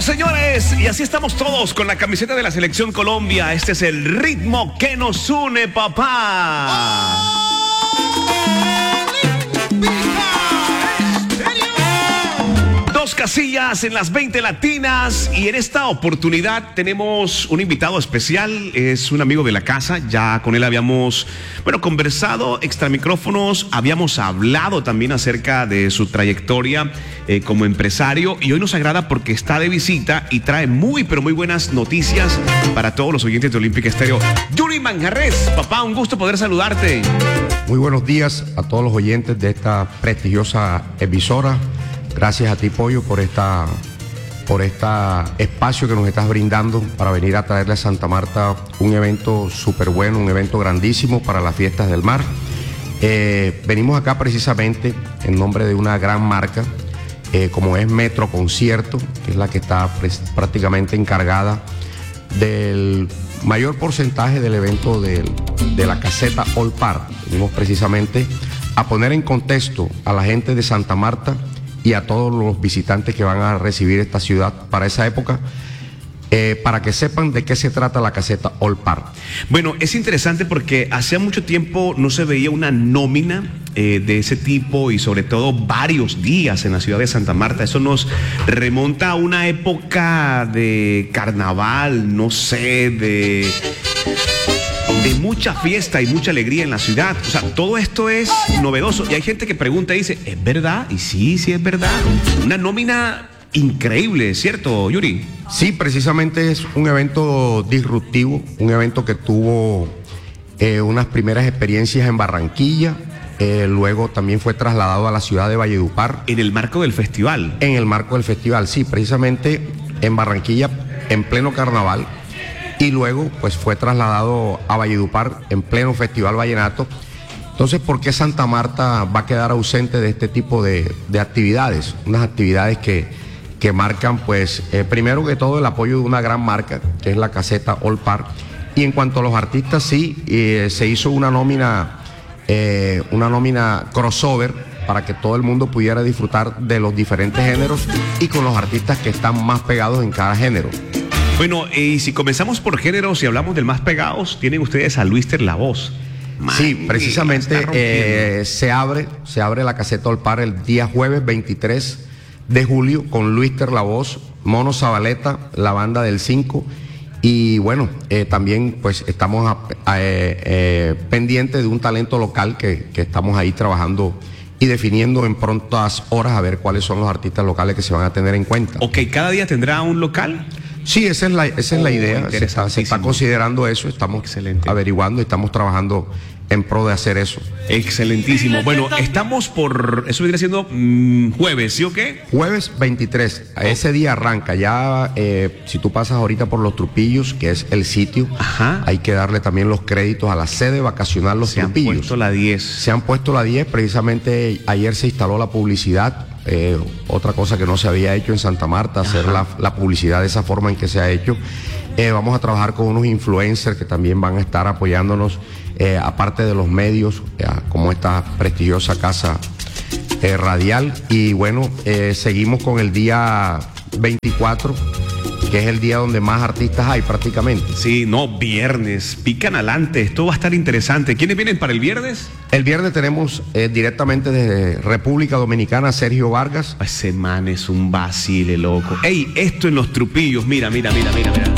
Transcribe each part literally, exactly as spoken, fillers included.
señores, y así estamos todos con la camiseta de la Selección Colombia. Este es el ritmo que nos une, papá. Dos casillas en las veinte latinas, y en esta oportunidad tenemos un invitado especial. Es un amigo de la casa. Ya con él habíamos, bueno, conversado extra micrófonos, habíamos hablado también acerca de su trayectoria eh, como empresario, y hoy nos agrada porque está de visita y trae muy, pero muy buenas noticias para todos los oyentes de Olímpica Estéreo. Yuri Manjarrés, papá, un gusto poder saludarte. Muy buenos días a todos los oyentes de esta prestigiosa emisora. Gracias a ti, Pollo, por esta, por este espacio que nos estás brindando para venir a traerle a Santa Marta un evento súper bueno, un evento grandísimo para las fiestas del mar. Eh, venimos acá precisamente en nombre de una gran marca, eh, como es Metro Concierto, que es la que está prácticamente encargada del mayor porcentaje del evento del, de la caseta All Par. Venimos precisamente a poner en contexto a la gente de Santa Marta y a todos los visitantes que van a recibir esta ciudad para esa época, eh, para que sepan de qué se trata la caseta All Par. Bueno, es interesante porque hacía mucho tiempo no se veía una nómina eh, de ese tipo, y sobre todo varios días en la ciudad de Santa Marta. Eso nos remonta a una época de carnaval, no sé, de... de mucha fiesta y mucha alegría en la ciudad. O sea, todo esto es novedoso. Y hay gente que pregunta y dice, ¿es verdad? Y sí, sí es verdad. Una nómina increíble, ¿cierto, Yuri? Sí, precisamente es un evento disruptivo, un evento que tuvo eh, unas primeras experiencias en Barranquilla, eh, luego también fue trasladado a la ciudad de Valledupar. En el marco del festival. En el marco del festival, sí, precisamente en Barranquilla, en pleno carnaval. Y luego pues fue trasladado a Valledupar en pleno Festival Vallenato. Entonces, ¿por qué Santa Marta va a quedar ausente de este tipo de, de actividades? Unas actividades que, que marcan pues eh, primero que todo el apoyo de una gran marca, que es la caseta All Par. Y en cuanto a los artistas, sí, eh, se hizo una nómina, eh, una nómina crossover para que todo el mundo pudiera disfrutar de los diferentes géneros y con los artistas que están más pegados en cada género. Bueno, y si comenzamos por géneros y hablamos del más pegados, tienen ustedes a Luister La Voz. Man, sí, precisamente eh, se abre, se abre la caseta All Par el día jueves veintitrés de julio con Luister La Voz, Mono Zabaleta, la banda del cinco, y bueno, eh, también pues estamos a, a, eh, eh, pendientes de un talento local que, que estamos ahí trabajando y definiendo en prontas horas a ver cuáles son los artistas locales que se van a tener en cuenta. Ok, ¿cada día tendrá un local? Sí, esa es la, esa es la idea. Se está, se está considerando eso, estamos Excelente. averiguando y estamos trabajando en pro de hacer eso. Excelentísimo. Bueno, estamos por, eso viene siendo mmm, jueves, ¿sí o qué? Jueves veintitrés, a ese día arranca. Ya, eh, si tú pasas ahorita por Los Trupillos, que es el sitio, Ajá. hay que darle también los créditos a la sede vacacional Los se Trupillos. Se han puesto la diez. Se han puesto la diez, precisamente ayer se instaló la publicidad. Eh, otra cosa que no se había hecho en Santa Marta, hacer la, la publicidad de esa forma en que se ha hecho. Eh, vamos a trabajar con unos influencers que también van a estar apoyándonos, eh, aparte de los medios, eh, como esta prestigiosa casa eh, radial. Y bueno, eh, seguimos con el día veinticuatro, que es el día donde más artistas hay prácticamente. Sí, no, viernes, pican adelante, esto va a estar interesante. ¿Quiénes vienen para el viernes? El viernes tenemos eh, directamente desde República Dominicana Sergio Vargas. Ese man es un vacile, loco. Ey, esto en Los Trupillos, mira, mira, mira, mira, mira.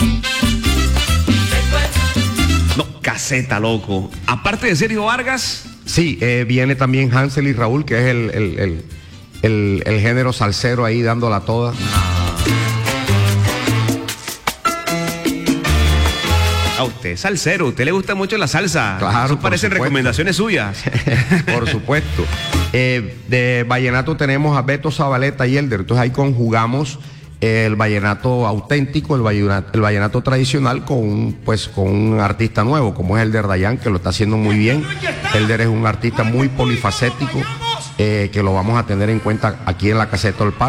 No, caseta, loco. Aparte de Sergio Vargas. Sí, eh, viene también Hansel y Raúl, que es el, el, el, el, el género salsero ahí dándola toda. Ah. A usted, salsero, a usted le gusta mucho la salsa. Claro, eso parecen recomendaciones suyas. Por supuesto. Eh, de vallenato tenemos a Beto Zabaleta y Elder. Entonces ahí conjugamos eh, el vallenato auténtico, el vallenato, el vallenato tradicional con un, pues, con un artista nuevo, como es Elder Dayan, que lo está haciendo muy bien. Elder es un artista muy polifacético, eh, que lo vamos a tener en cuenta aquí en la caseta All Par.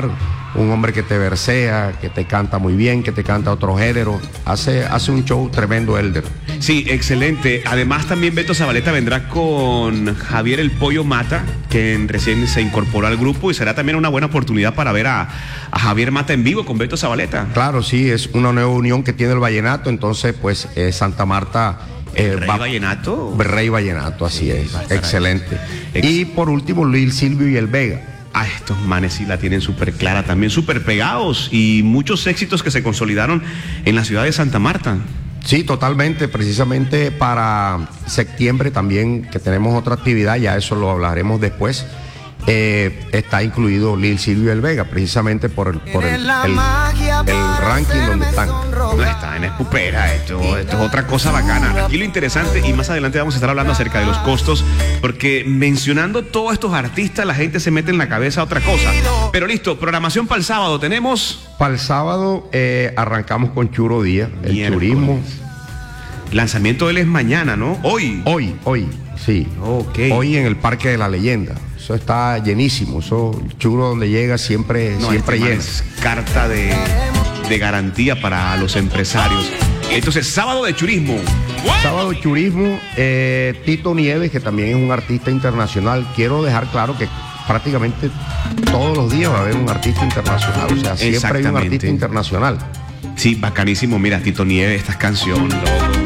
un hombre que te versea, que te canta muy bien, que te canta otro género. Hace, hace un show tremendo, Elder. Sí, excelente. Además también Beto Zabaleta vendrá con Javier el Pollo Mata, que recién se incorporó al grupo, y será también una buena oportunidad para ver a, a Javier Mata en vivo con Beto Zabaleta. Claro, sí, es una nueva unión que tiene el vallenato, entonces pues eh, Santa Marta... Eh, ¿Rey va, Vallenato? Rey Vallenato, así sí, es, excelente. Ex y por último, Luis Silvio y el Vega. Ah, estos manes sí la tienen súper clara, también súper pegados, y muchos éxitos que se consolidaron en la ciudad de Santa Marta. Sí, totalmente, precisamente para septiembre también, que tenemos otra actividad, ya eso lo hablaremos después. Eh, está incluido Lil Silvio y el Vega, precisamente por el, por el, el, el ranking donde están. No está en espupera, esto, esto es otra cosa bacana. Aquí lo interesante, y más adelante vamos a estar hablando acerca de los costos, porque mencionando todos estos artistas, la gente se mete en la cabeza otra cosa. Pero listo, programación para el sábado tenemos. Para el sábado eh, arrancamos con Churo Díaz, el Miércoles. Churismo. Lanzamiento de él es mañana, ¿no? Hoy. Hoy, hoy, sí. Okay. Hoy en el Parque de la Leyenda. Eso está llenísimo. Eso, el Churo donde llega siempre, no, siempre este lleno. Es carta de, de garantía para los empresarios. Entonces, sábado de Churismo. Sábado de Churismo, eh, Tito Nieves, que también es un artista internacional. Quiero dejar claro que prácticamente todos los días va a haber un artista internacional. O sea, siempre hay un artista internacional. Sí, bacanísimo. Mira, Tito Nieves, estas canciones, loco.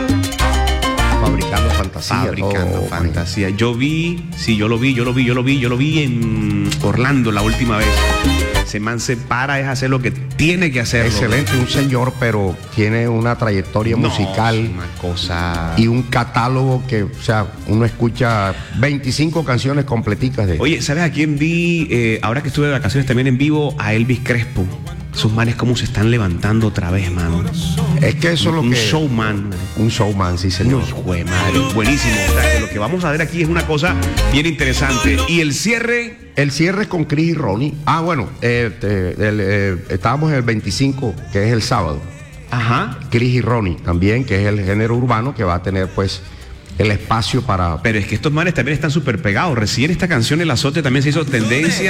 Fabricando fantasía. Fabricando todo, fantasía. Yo vi, sí, yo lo vi, yo lo vi, yo lo vi, yo lo vi en Orlando la última vez. Ese man se para, es hacer lo que tiene que hacer. Excelente, un señor, pero tiene una trayectoria no, musical. Una cosa. Y un catálogo que, o sea, uno escucha veinticinco canciones completicas de. Oye, ¿sabes a quién vi? Eh, ahora que estuve de vacaciones también en vivo, a Elvis Crespo. Sus manes cómo se están levantando otra vez, mano. Es que eso es lo un que... Un showman. Un showman, sí, señor. No, jue madre, buenísimo. O sea, que lo que vamos a ver aquí es una cosa bien interesante. Y el cierre... El cierre es con Chris y Ronnie. Ah, bueno, eh, te, el, eh, estábamos en el veinticinco, que es el sábado. Ajá. Chris y Ronnie también, que es el género urbano que va a tener, pues, el espacio para... Pero es que estos manes también están súper pegados. Recién esta canción, El Azote, también se hizo tendencia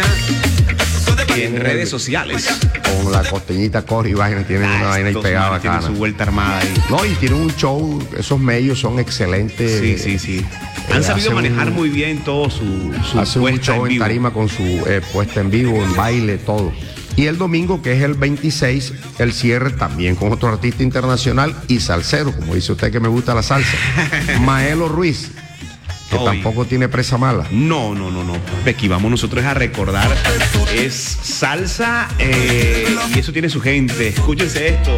en redes sociales. Con la costeñita Corey vaina, tiene ah, una vaina ahí pegada bacana. Tiene su vuelta armada ahí. No, y tiene un show, esos medios son excelentes. Sí, sí, sí. Han eh, sabido manejar un, muy bien todo su, su hace puesta un show en, en tarima con su eh, puesta en vivo, en baile, todo. Y el domingo, que es el veintiséis, el cierre también con otro artista internacional y salsero, como dice usted que me gusta la salsa, Maelo Ruiz, que Oy. tampoco tiene presa mala. No, no, no, no. Aquí vamos nosotros a recordar. Es salsa eh, y eso tiene su gente. Escúchense esto.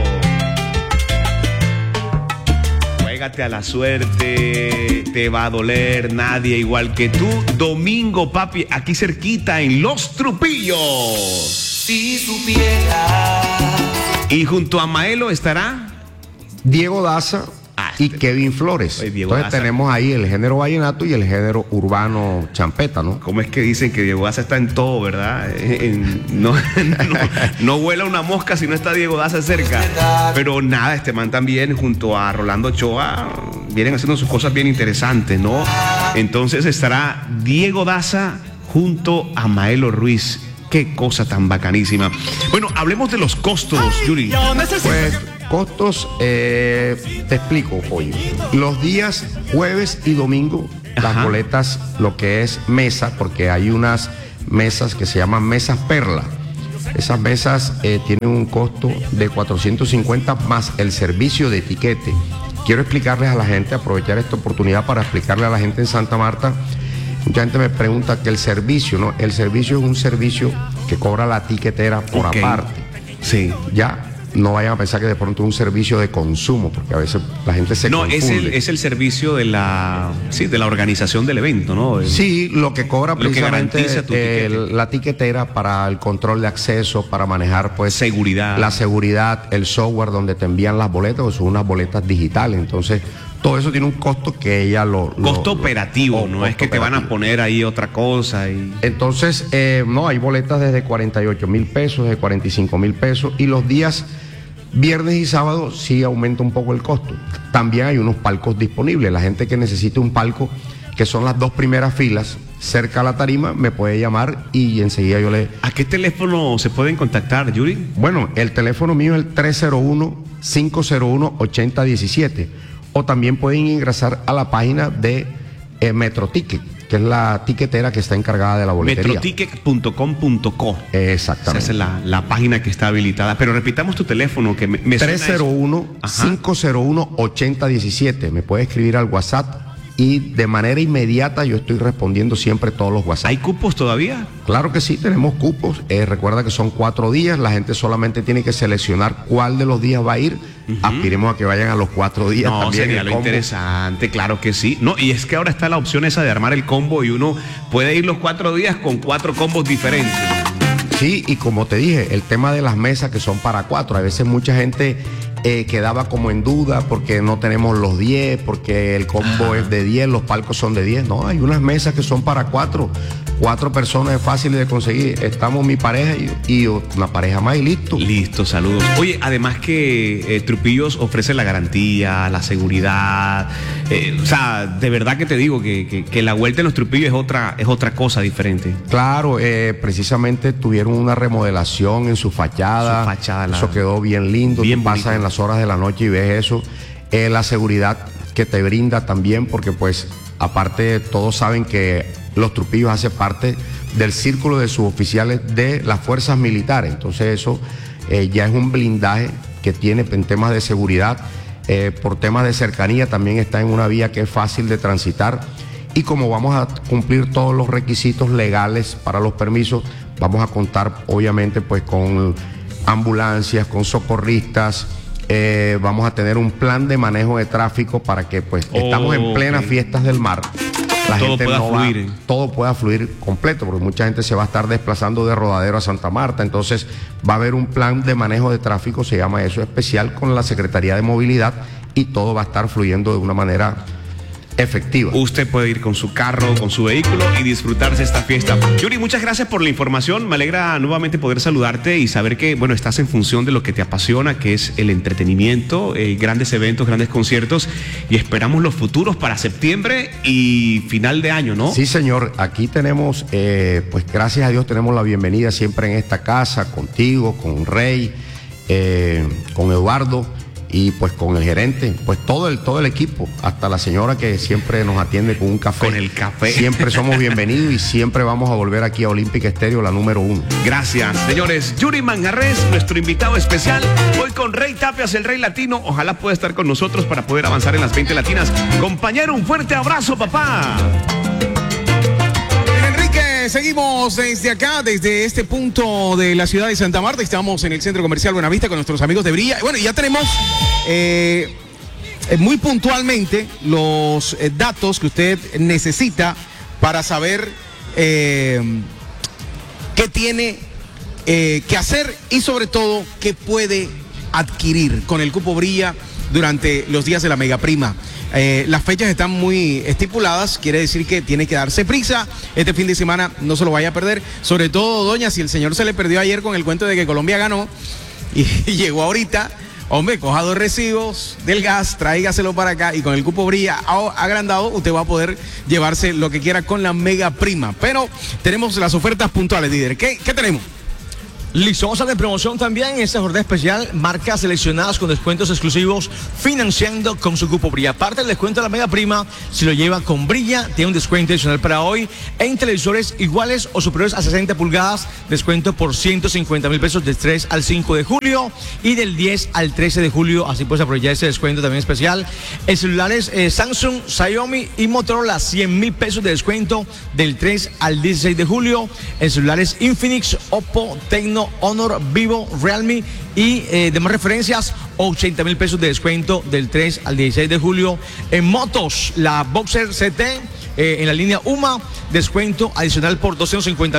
Juégate a la suerte, te va a doler nadie igual que tú. Domingo, papi, aquí cerquita en Los Trupillos. Si supieras. Y junto a Maelo estará Diego Daza. Ah, y Kevin Flores. Oye, Entonces Daza. Tenemos ahí el género vallenato y el género urbano champeta, ¿no? ¿Cómo es que dicen que Diego Daza está en todo, verdad? En, no, no, no vuela una mosca si no está Diego Daza cerca. Pero nada, este man también junto a Rolando Ochoa vienen haciendo sus cosas bien interesantes, ¿no? Entonces estará Diego Daza junto a Maelo Ruiz. Qué cosa tan bacanísima. Bueno, hablemos de los costos, Yuri. Pues costos, eh, te explico, hoy. Los días jueves y domingo, Ajá. las boletas, lo que es mesa, porque hay unas mesas que se llaman mesas perla. Esas mesas eh, tienen un costo de cuatrocientos cincuenta más el servicio de etiquete. Quiero explicarles a la gente, aprovechar esta oportunidad para explicarle a la gente en Santa Marta. Mucha gente me pregunta que el servicio, ¿no? El servicio es un servicio que cobra la tiquetera por okay. aparte. Sí. Ya. No vayan a pensar que de pronto es un servicio de consumo, porque a veces la gente se no, confunde. No, es el, es el servicio de la, sí, de la organización del evento, ¿no? El, sí, lo que cobra lo precisamente que tu el, la tiquetera para el control de acceso, para manejar pues seguridad. La seguridad, el software donde te envían las boletas, o son unas boletas digitales. Entonces, todo eso tiene un costo que ella lo... Costo lo, operativo, lo, no costo es que operativo. te van a poner ahí otra cosa. Y... Entonces, eh, no, hay boletas desde cuarenta y ocho mil pesos, de cuarenta y cinco mil pesos, y los días... Viernes y sábado sí aumenta un poco el costo. También hay unos palcos disponibles. La gente que necesite un palco, que son las dos primeras filas, cerca a la tarima, me puede llamar y enseguida yo le... ¿A qué teléfono se pueden contactar, Yuri? Bueno, el teléfono mío es el tres cero uno, cinco cero uno, ocho cero uno siete, o también pueden ingresar a la página de eh, Metroticket, que es la tiquetera que está encargada de la boletería. metroticket punto com punto co. Exactamente. Esa es la, la página que está habilitada. Pero repitamos tu teléfono, que me, me tres cero uno, cinco cero uno, ocho cero uno siete. Me puede escribir al WhatsApp y de manera inmediata yo estoy respondiendo siempre todos los WhatsApp. ¿Hay cupos todavía? Claro que sí, tenemos cupos. Eh, recuerda que son cuatro días. La gente solamente tiene que seleccionar cuál de los días va a ir. Uh-huh. Aspiremos a que vayan a los cuatro días. No, también sería lo interesante, claro que sí. No, y es que ahora está la opción esa de armar el combo y uno puede ir los cuatro días con cuatro combos diferentes. Sí, y como te dije, el tema de las mesas que son para cuatro. A veces mucha gente eh, quedaba como en duda porque no tenemos los diez, porque el combo ah. es de diez, los palcos son de diez. No, hay unas mesas que son para cuatro. Cuatro personas es fácil de conseguir. Estamos mi pareja y, y una pareja más y listo. Listo, saludos. Oye, además que eh, Trupillos ofrece la garantía, la seguridad. Eh, o sea, de verdad que te digo que, que, que la vuelta en los Trupillos es otra, es otra cosa diferente. Claro, eh, precisamente tuvieron una remodelación en su fachada. Su fachada la... Eso quedó bien lindo. Bien Tú pasas bonito. En las horas de la noche y ves eso. Eh, la seguridad que te brinda también, porque pues aparte todos saben que los Trupillos hace parte del círculo de suboficiales de las fuerzas militares. Entonces eso eh, ya es un blindaje que tiene en temas de seguridad. Eh, por temas de cercanía también está en una vía que es fácil de transitar. Y como vamos a cumplir todos los requisitos legales para los permisos, vamos a contar obviamente pues con ambulancias, con socorristas. Eh, vamos a tener un plan de manejo de tráfico para que pues oh, estamos en plenas okay. fiestas del mar. La todo gente pueda no fluir. Va, todo pueda fluir completo, porque mucha gente se va a estar desplazando de Rodadero a Santa Marta. Entonces va a haber un plan de manejo de tráfico, se llama eso, especial con la Secretaría de Movilidad, y todo va a estar fluyendo de una manera efectiva. Usted puede ir con su carro, con su vehículo y disfrutarse esta fiesta. Yuri, muchas gracias por la información. Me alegra nuevamente poder saludarte y saber que, bueno, estás en función de lo que te apasiona, que es el entretenimiento, eh, grandes eventos, grandes conciertos, y esperamos los futuros para septiembre y final de año, ¿no? Sí, señor. Aquí tenemos, eh, pues gracias a Dios tenemos la bienvenida siempre en esta casa, contigo, con Rey, eh, con Eduardo, y pues con el gerente, pues todo el todo el equipo, hasta la señora que siempre nos atiende con un café. Con el café. Siempre somos bienvenidos y siempre vamos a volver aquí a Olímpica Estéreo, la número uno. Gracias, señores. Yuri Manjarrés, nuestro invitado especial. Hoy con Rey Tapias, el Rey Latino. Ojalá pueda estar con nosotros para poder avanzar en las veinte latinas. Compañero, un fuerte abrazo, papá. Seguimos desde acá, desde este punto de la ciudad de Santa Marta. Estamos en el Centro Comercial Buenavista con nuestros amigos de Brilla. Bueno, ya tenemos eh, muy puntualmente los eh, datos que usted necesita para saber eh, qué tiene eh, que hacer y sobre todo qué puede adquirir con el cupo Brilla durante los días de la Mega Prima. Eh, las fechas están muy estipuladas, quiere decir que tiene que darse prisa. Este fin de semana no se lo vaya a perder. Sobre todo, doña, si el señor se le perdió ayer con el cuento de que Colombia ganó y, y llegó ahorita, hombre, coja dos recibos del gas, tráigaselo para acá y con el cupo Brilla agrandado usted va a poder llevarse lo que quiera con la Mega Prima. Pero tenemos las ofertas puntuales, líder. ¿Qué, qué tenemos? Listo, vamos a de promoción también en esta jornada especial, marcas seleccionadas con descuentos exclusivos financiando con su cupo Brilla. Aparte del descuento de la Mega Prima, si lo lleva con Brilla, tiene un descuento adicional para hoy en televisores iguales o superiores a sesenta pulgadas, descuento por ciento cincuenta mil pesos del tres al cinco de julio y del diez al trece de julio, así puedes aprovechar ese descuento también especial. En celulares eh, Samsung, Xiaomi y Motorola, cien mil pesos de descuento del tres al dieciséis de julio. En celulares Infinix, Oppo, Tecno, Honor, Vivo, Realme y eh, demás referencias, ochenta mil pesos de descuento del tres al dieciséis de julio. En motos, la Boxer C T eh, en la línea UMA, descuento adicional por doscientos cincuenta